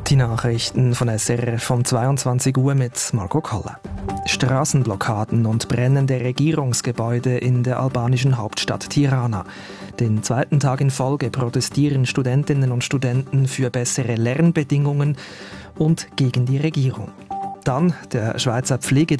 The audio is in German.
Die Nachrichten von SRF von 22 Uhr mit Marco Koller. Straßenblockaden und brennende Regierungsgebäude in der albanischen Hauptstadt Tirana. Den zweiten Tag in Folge protestieren Studentinnen und Studenten für bessere Lernbedingungen und gegen die Regierung. Dann der Schweizer